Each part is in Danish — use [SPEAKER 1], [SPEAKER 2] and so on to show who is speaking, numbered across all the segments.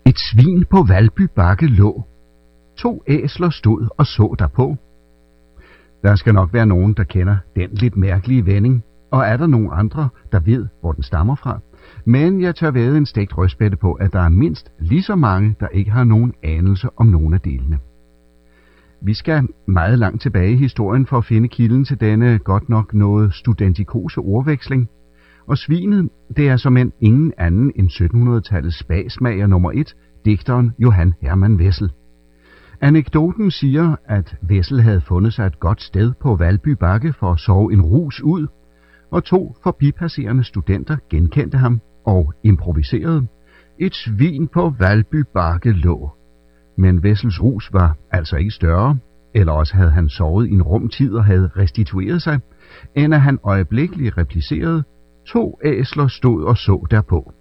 [SPEAKER 1] Et svin på Valby Bakke lå. 2 æsler stod og så derpå. Der skal nok være nogen, der kender den lidt mærkelige vending, og er der nogen andre, der ved, hvor den stammer fra. Men jeg tør vædde en stegt rødspætte på, at der er mindst lige så mange, der ikke har nogen anelse om nogen af delene. Vi skal meget langt tilbage i historien for at finde kilden til denne godt nok noget studentikose ordveksling. Og svinet, det er såmænd ingen anden end 1700-tallets spagsmager nummer 1, digteren Johan Hermann Wessel. Anekdoten siger, at Wessel havde fundet sig et godt sted på Valby Bakke for at sove en rus ud, og 2 forbipasserende studenter genkendte ham og improviserede: Et svin på Valby Bakke lå. Men Wessels rus var altså ikke større, eller også havde han sovet i en rum tid og havde restitueret sig, end at han øjeblikkeligt replicerede: 2 æsler stod og så derpå.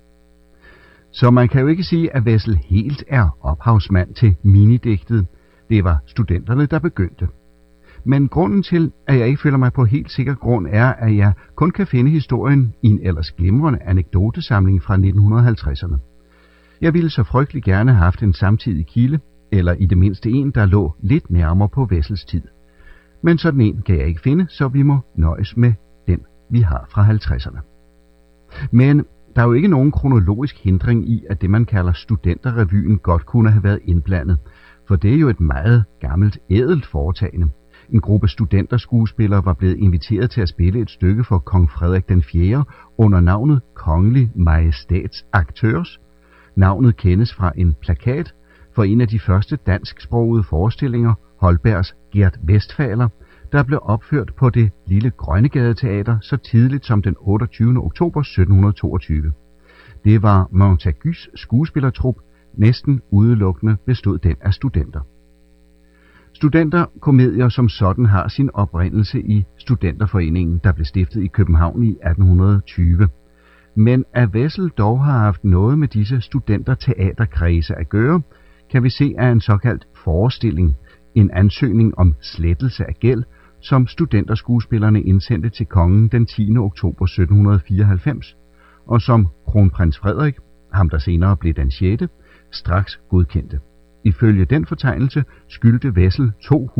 [SPEAKER 1] Så man kan jo ikke sige, at Wessel helt er ophavsmand til minidigtet. Det var studenterne, der begyndte. Men grunden til, at jeg ikke føler mig på helt sikker grund, er, at jeg kun kan finde historien i en ellers glimrende anekdotesamling fra 1950'erne. Jeg ville så frygtelig gerne have haft en samtidig kilde, eller i det mindste en, der lå lidt nærmere på Wessels tid. Men sådan en kan jeg ikke finde, så vi må nøjes med den, vi har fra 50'erne. Men der er jo ikke nogen kronologisk hindring i, at det man kalder studenterrevyen godt kunne have været indblandet, for det er jo et meget gammelt ædelt foretagende. En gruppe studenterskuespillere var blevet inviteret til at spille et stykke for kong Frederik den 4. under navnet Kongelig Majestæts Akteurs. Navnet kendes fra en plakat for en af de første dansksprogede forestillinger, Holbergs Gert Westphaler, der blev opført på det lille Grønnegadeteater så tidligt som den 28. oktober 1722. Det var Montagus skuespillertrup, næsten udelukkende bestod den af studenter. Studenterkomedier som sådan har sin oprindelse i Studenterforeningen, der blev stiftet i København i 1820. Men at Wessel dog har haft noget med disse studenterteaterkredse at gøre, kan vi se af en såkaldt forestilling, en ansøgning om slettelse af gæld, som studenterskuespillerne indsendte til kongen den 10. oktober 1794, og som kronprins Frederik, ham der senere blev den 6., straks godkendte. Ifølge den fortegnelse skyldte Wessel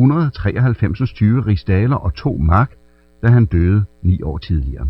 [SPEAKER 1] 293 rigsdaler og 2 mark, da han døde 9 år tidligere.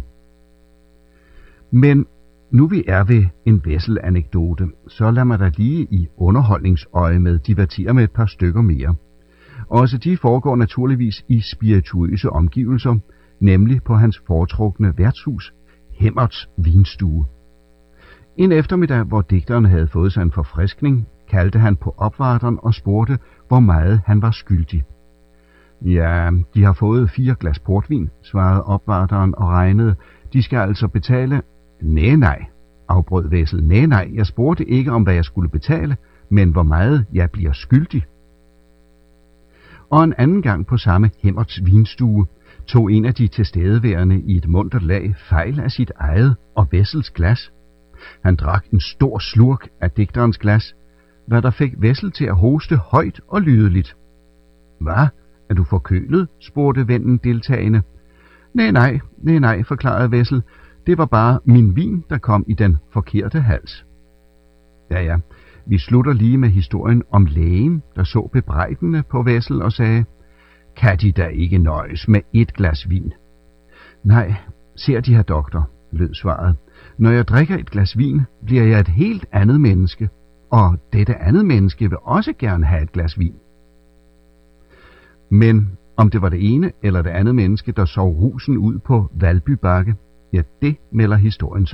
[SPEAKER 1] Men nu vi er ved en Wessel-anekdote, så lad mig da lige i underholdningsøje med divertere med et par stykker mere. Også de foregår naturligvis i spirituøse omgivelser, nemlig på hans foretrukne værtshus, Hemmerts Vinstue. En eftermiddag, hvor digteren havde fået sig en forfriskning, kaldte han på opvarteren og spurgte, hvor meget han var skyldig. Ja, de har fået 4 glas portvin, svarede opvarteren og regnede. De skal altså betale. Nej, afbrød Wessel. Nej, jeg spurgte ikke om, hvad jeg skulle betale, men hvor meget jeg bliver skyldig. Og en anden gang på samme Hemmerts Vinstue tog en af de tilstedeværende i et muntert lag fejl af sit eget og Wessels glas. Han drak en stor slurk af digterens glas, hvad der fik Wessel til at hoste højt og lydeligt. Hvad? Er du forkølet? Spurgte vennen deltagende. Nej, forklarede Wessel. Det var bare min vin, der kom i den forkerte hals. Ja, vi slutter lige med historien om lægen, der så bebrejdende på Wessel og sagde: Kan de da ikke nøjes med 1 glas vin? Nej, ser de, herr doktor, lød svaret. Når jeg drikker et glas vin, bliver jeg et helt andet menneske, og dette andet menneske vil også gerne have et glas vin. Men om det var det ene eller det andet menneske, der sov rusen ud på Valby Bakke, ja, det melder historien